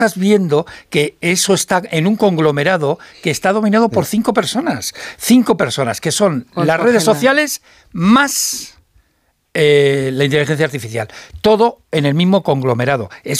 estás viendo que eso está en un conglomerado que está dominado por 5 personas. 5 personas, que son las redes sociales más la inteligencia artificial. Todo en el mismo conglomerado. Es